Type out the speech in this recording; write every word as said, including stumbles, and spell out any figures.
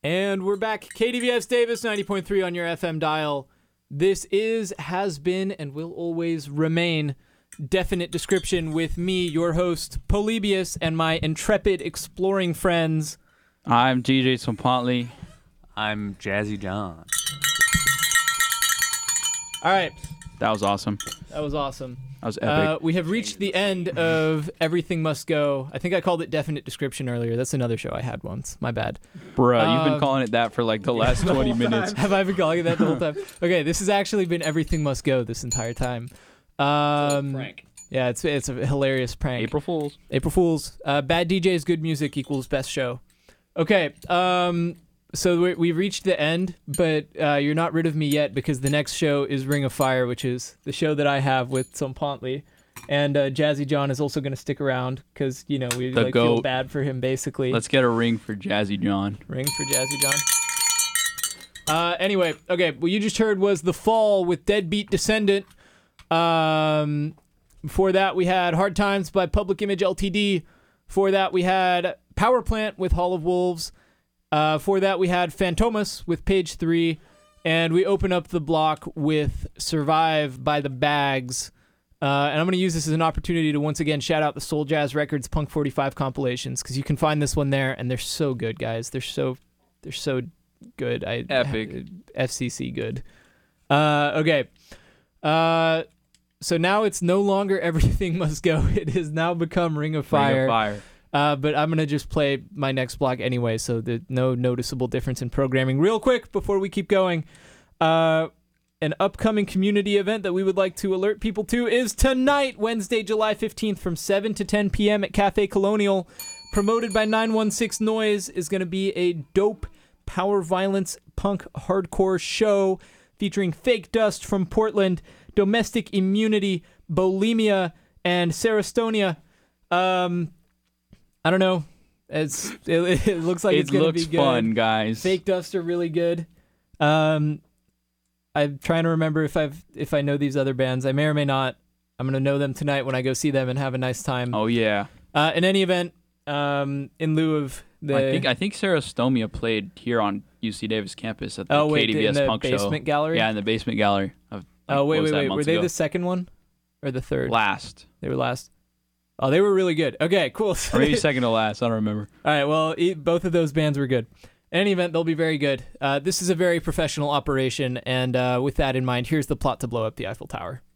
And we're back. K D V S Davis, ninety point three on your F M dial. This is, has been, and will always remain Definite Description with me, your host, Polybius, and my intrepid exploring friends. I'm D J Swampantly. I'm Jazzy John. All right. That was awesome. That was awesome. That was epic. Uh, we have reached the end of Everything Must Go. I think I called it Definite Description earlier. That's another show I had once. My bad. Bruh, um, you've been calling it that for like the last the twenty whole minutes. time. Have I been calling it that the whole time? Okay, this has actually been Everything Must Go this entire time. Um, prank. Yeah, it's it's a hilarious prank. April Fools. April Fools. Uh, bad D Js, good music equals best show. Okay, um, so we, we've reached the end, but uh, you're not rid of me yet because the next show is Ring of Fire, which is the show that I have with Swampantly. And uh, Jazzy John is also going to stick around because, you know, we The like, feel goat. bad for him, basically. Let's get a ring for Jazzy John. Ring for Jazzy John. Uh, anyway, okay, what you just heard was The Fall with Deadbeat Descendant. Um, before that, we had Hard Times by Public Image L T D. Before that, we had Power Plant with Hall of Wolves. Uh, before that, we had Fantomas with Page three. And we open up the block with Survive by The Bags. Uh, and I'm going to use this as an opportunity to once again shout out the Soul Jazz Records Punk forty-five compilations because you can find this one there, and they're so good, guys. They're so, they're so good. I Epic. F C C good. Uh, okay. Uh, so now it's no longer Everything Must Go. It has now become Ring of Fire. Ring of Fire. Uh, but I'm going to just play my next block anyway, so there's no noticeable difference in programming. Real quick, before we keep going, uh, an upcoming community event that we would like to alert people to is tonight, Wednesday, July fifteenth, from seven to ten p.m. at Cafe Colonial. Promoted by nine one six Noise is going to be a dope power violence punk hardcore show featuring Fake Dust from Portland, Domestic Immunity, Bulimia, and Sarastonia. Um, I don't know. It's it, it looks like it it's going to be looks good. fun, guys. Fake Dust are really good. Um, I'm trying to remember if I've if I know these other bands. I may or may not. I'm gonna know them tonight when I go see them and have a nice time. Oh yeah. Uh, in any event, um, in lieu of the I think I think Sarah Stomia played here on U C Davis campus at the oh wait, K D V S in the Punk basement show. gallery. Yeah, in the basement gallery. Of, like, Oh wait, what was wait, that, wait. months Were they ago? the second one or the third? Last. They were last. Oh, they were really good. Okay, cool. Or maybe second to last. I don't remember. All right, well, e- both of those bands were good. In any event, they'll be very good. Uh, this is a very professional operation, and uh, with that in mind, here's the plot to blow up the Eiffel Tower.